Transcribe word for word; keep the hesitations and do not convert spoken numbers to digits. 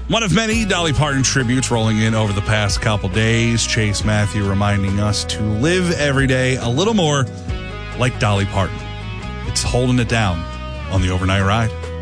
One of many Dolly Parton tributes rolling in over the past couple days. Chase Matthew reminding us to live every day a little more like Dolly Parton. It's holding it down on the overnight ride.